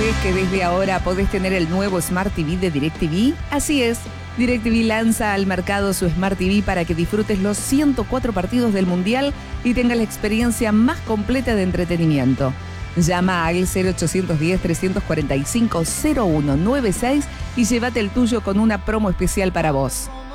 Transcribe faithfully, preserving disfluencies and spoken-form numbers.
¿Sabés que desde ahora podés tener el nuevo Smart T V de DirecTV? Así es, DirecTV lanza al mercado su Smart T V para que disfrutes los ciento cuatro partidos del Mundial y tengas la experiencia más completa de entretenimiento. Llama al cero ochocientos diez, trescientos cuarenta y cinco, cero uno noventa y seis y llévate el tuyo con una promo especial para vos.